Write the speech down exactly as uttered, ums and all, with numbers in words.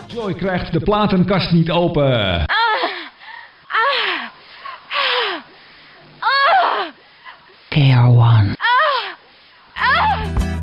Joy krijgt de platenkast niet open. K R one.